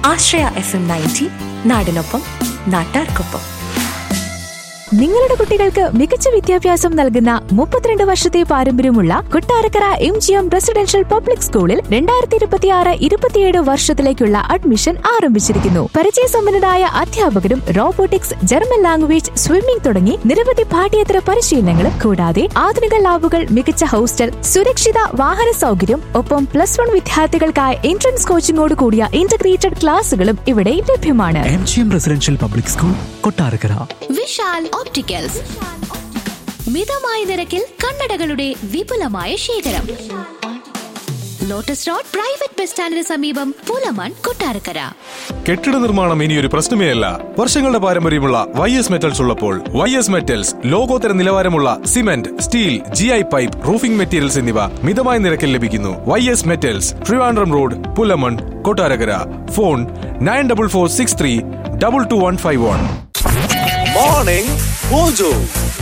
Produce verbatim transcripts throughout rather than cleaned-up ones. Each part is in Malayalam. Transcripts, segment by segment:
ആശ്രയ എഫ് എം നയൻറ്റി, നാടിനൊപ്പം നാട്ടാർക്കൊപ്പം. നിങ്ങളുടെ കുട്ടികൾക്ക് മികച്ച വിദ്യാഭ്യാസം നൽകുന്ന മുപ്പത്തിരണ്ട് വർഷത്തെ പാരമ്പര്യമുള്ള Kottarakkara M G M residential public സ്കൂളിൽ രണ്ടായിരത്തി ഇരുപത്തി ആറ് ഇരുപത്തിയേഴ് വർഷത്തിലേക്കുള്ള അഡ്മിഷൻ ആരംഭിച്ചിരിക്കുന്നു. പരിചയസമ്പന്നരായ അധ്യാപകരും റോബോട്ടിക്സ്, ജർമ്മൻ ലാംഗ്വേജ്, സ്വിമ്മിംഗ് തുടങ്ങി നിരവധി പാഠ്യേതര പരിശീലനങ്ങളും കൂടാതെ ആധുനിക ലാബുകൾ, മികച്ച ഹോസ്റ്റൽ, സുരക്ഷിത വാഹന സൗകര്യം, ഒപ്പം പ്ലസ് വൺ വിദ്യാർത്ഥികൾക്കായി എൻട്രൻസ് കോച്ചിംഗോട് കൂടിയ ഇന്റഗ്രേറ്റഡ് ക്ലാസുകളും ഇവിടെ ലഭ്യമാണ്. M G M residential public school, Kottarakkara. Vishal opticals, മിതമായ നിരക്കിൽ കണ്ണടകളുടെ വിപുലമായ ശേഖരം. ലോട്ടസ് റോഡ് പ്രൈവറ്റ് ബസ് സ്റ്റാൻഡിന് സമീപം, പുലമൺ, കൊട്ടാരക്കര. കെട്ടിട നിർമ്മാണം ഇനിയൊരു പ്രശ്നമേ അല്ല. വർഷങ്ങളുടെ പാരമ്പര്യമുള്ള വൈ എസ് മെറ്റൽസ് ഉള്ളപ്പോൾ വൈ എസ് മെറ്റൽസ് ലോകോത്തര നിലവാരമുള്ള cement, steel, G I pipe, roofing materials എന്നിവ മിതമായ നിരക്കിൽ ലഭിക്കുന്നു. Y S metals, Trivandrum road, Pulamon, Kottarakkara. Phone nine double four six three double two one five one. Morning mojo.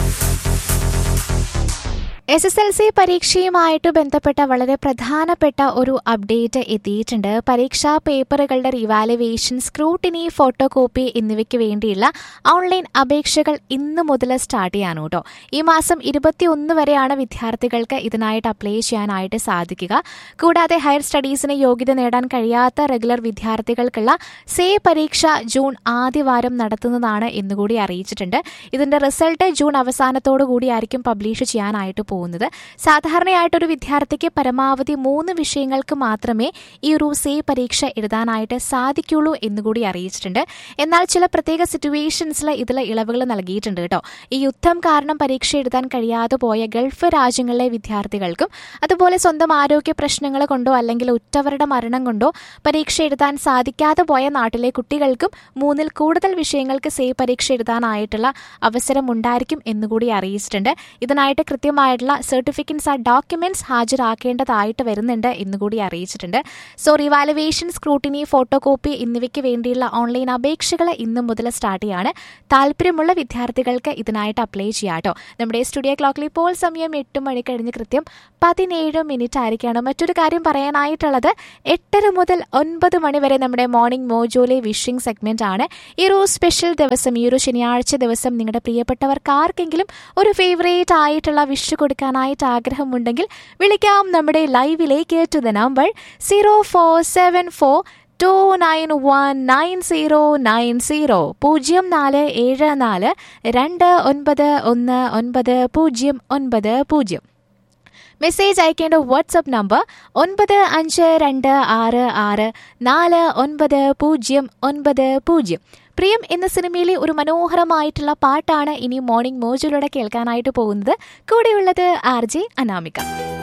S S L C പരീക്ഷയുമായിട്ട് ബന്ധപ്പെട്ട വളരെ പ്രധാനപ്പെട്ട ഒരു അപ്ഡേറ്റ് എത്തിയിട്ടുണ്ട്. പരീക്ഷാ പേപ്പറുകളുടെ റിവാലുവേഷൻ, സ്ക്രൂട്ടിനി, ഫോട്ടോ കോപ്പി എന്നിവയ്ക്ക് വേണ്ടിയുള്ള ഓൺലൈൻ അപേക്ഷകൾ ഇന്ന് മുതൽ സ്റ്റാർട്ട് ചെയ്യാൻ കേട്ടോ. ഈ മാസം ഇരുപത്തി ഒന്ന് വരെയാണ് വിദ്യാർത്ഥികൾക്ക് ഇതിനായിട്ട് അപ്ലൈ ചെയ്യാനായിട്ട് സാധിക്കുക. കൂടാതെ ഹയർ സ്റ്റഡീസിന് യോഗ്യത നേടാൻ കഴിയാത്ത റെഗുലർ വിദ്യാർത്ഥികൾക്കുള്ള സേ പരീക്ഷ ജൂൺ ആദ്യവാരം നടത്തുന്നതാണ് എന്നുകൂടി അറിയിച്ചിട്ടുണ്ട്. ഇതിന്റെ റിസൾട്ട് ജൂൺ അവസാനത്തോടു കൂടിയായിരിക്കും പബ്ലിഷ് ചെയ്യാനായിട്ട് പോകുന്നത്. സാധാരണയായിട്ടൊരു വിദ്യാർത്ഥിക്ക് പരമാവധി മൂന്ന് വിഷയങ്ങൾക്ക് മാത്രമേ ഈ ഒരു സേ പരീക്ഷ എഴുതാനായിട്ട് സാധിക്കുള്ളൂ എന്നുകൂടി അറിയിച്ചിട്ടുണ്ട്. എന്നാൽ ചില പ്രത്യേക സിറ്റുവേഷൻസിൽ ഇതിൽ ഇളവുകൾ നൽകിയിട്ടുണ്ട് കേട്ടോ. ഈ യുദ്ധം കാരണം പരീക്ഷ എഴുതാൻ കഴിയാതെ പോയ ഗൾഫ് രാജ്യങ്ങളിലെ വിദ്യാർത്ഥികൾക്കും അതുപോലെ സ്വന്തം ആരോഗ്യ പ്രശ്നങ്ങൾ കൊണ്ടോ അല്ലെങ്കിൽ ഉറ്റവരുടെ മരണം കൊണ്ടോ പരീക്ഷ എഴുതാൻ സാധിക്കാതെ പോയ നാട്ടിലെ കുട്ടികൾക്കും മൂന്നിൽ കൂടുതൽ വിഷയങ്ങൾക്ക് സേ പരീക്ഷ എഴുതാനായിട്ടുള്ള അവസരം ഉണ്ടായിരിക്കും എന്നുകൂടി അറിയിച്ചിട്ടുണ്ട്. ഇതിനായിട്ട് കൃത്യമായിട്ടുള്ള സർട്ടിഫിക്കറ്റ്സ് ആ ഡോക്യുമെന്റ്സ് ഹാജരാക്കേണ്ടതായിട്ട് വരുന്നുണ്ട് എന്നുകൂടി അറിയിച്ചിട്ടുണ്ട്. So revaluation, scrutiny, photo copy എന്നിവയ്ക്ക് വേണ്ടിയുള്ള ഓൺലൈൻ അപേക്ഷകൾ ഇന്ന് മുതൽ സ്റ്റാർട്ട് ചെയ്യാണ്. താല്പര്യമുള്ള വിദ്യാർത്ഥികൾക്ക് ഇതിനായിട്ട് അപ്ലൈ ചെയ്യാം കേട്ടോ. നമ്മുടെ സ്റ്റുഡിയോ ക്ലോക്കിൽ ഇപ്പോൾ സമയം എട്ട് മണി കഴിഞ്ഞ് കൃത്യം പതിനേഴ് മിനിറ്റ് ആയിരിക്കുകയാണ്. മറ്റൊരു കാര്യം പറയാനായിട്ടുള്ളത്, എട്ടര മുതൽ ഒൻപത് മണി വരെ നമ്മുടെ മോർണിംഗ് മോജോയിലെ വിഷിംഗ് സെഗ്മെന്റ് ആണ്. ഈ ഒരു സ്പെഷ്യൽ ദിവസം, ഈ ഒരു ശനിയാഴ്ച ദിവസം നിങ്ങളുടെ പ്രിയപ്പെട്ടവർക്ക് ആർക്കെങ്കിലും ഒരു ഫേവറേറ്റ് ആയിട്ടുള്ള വിഷ് കൊടുക്കാനായിട്ട് ആഗ്രഹമുണ്ടെങ്കിൽ വിളിക്കാം നമ്മുടെ ലൈവിലേക്ക്. To the number zero four seven four to nine one nine zero nine zero പൂജ്യം നാല് ഏഴ് നാല് രണ്ട് ഒൻപത് ഒന്ന് ഒൻപത് പൂജ്യം ഒൻപത് പൂജ്യം. മെസ്സേജ് അയക്കേണ്ട വാട്സ്ആപ്പ് നമ്പർ ഒൻപത് അഞ്ച് രണ്ട് ആറ് ആറ് നാല് ഒൻപത് പൂജ്യം ഒൻപത് പൂജ്യം. പ്രിയം എന്ന സിനിമയിലെ ഒരു മനോഹരമായിട്ടുള്ള പാട്ടാണ് ഇനി മോർണിംഗ് മോജോയിലൂടെ കേൾക്കാനായിട്ട് പോകുന്നത്. കൂടെയുള്ളത് ആർ ജെ അനാമിക.